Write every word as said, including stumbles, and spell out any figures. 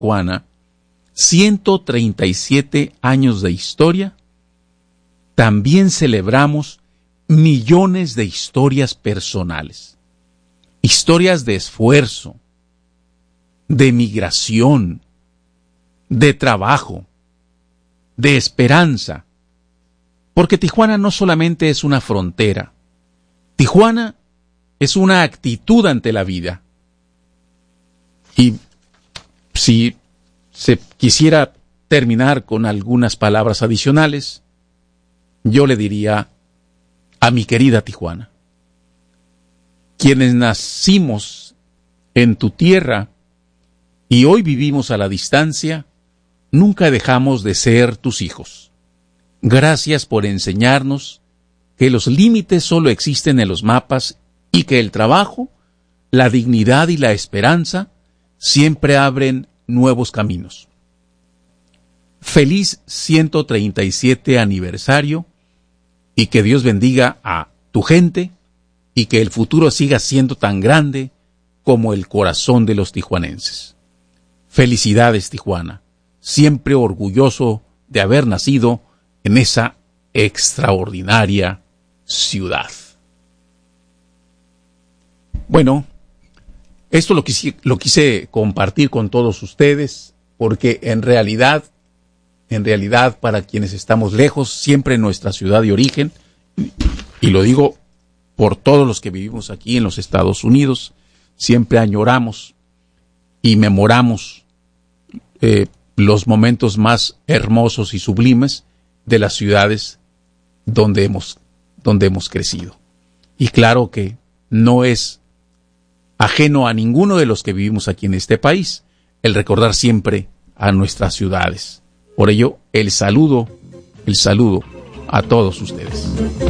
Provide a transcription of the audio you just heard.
Tijuana, ciento treinta y siete años de historia, también celebramos millones de historias personales, historias de esfuerzo, de migración, de trabajo, de esperanza, porque Tijuana no solamente es una frontera, Tijuana es una actitud ante la vida. Y si se quisiera terminar con algunas palabras adicionales, yo le diría a mi querida Tijuana, quienes nacimos en tu tierra y hoy vivimos a la distancia, nunca dejamos de ser tus hijos. Gracias por enseñarnos que los límites solo existen en los mapas y que el trabajo, la dignidad y la esperanza siempre abren nuevos caminos. Feliz ciento treinta y siete aniversario y que Dios bendiga a tu gente y que el futuro siga siendo tan grande como el corazón de los tijuanenses. Felicidades, Tijuana, siempre orgulloso de haber nacido en esa extraordinaria ciudad. Bueno, esto lo quise, lo quise compartir con todos ustedes porque en realidad, en realidad para quienes estamos lejos, siempre en nuestra ciudad de origen, y lo digo por todos los que vivimos aquí en los Estados Unidos, siempre añoramos y memoramos eh, los momentos más hermosos y sublimes de las ciudades donde hemos, donde hemos crecido. Y claro que no es ajeno a ninguno de los que vivimos aquí en este país el recordar siempre a nuestras ciudades. Por ello, el saludo, el saludo a todos ustedes.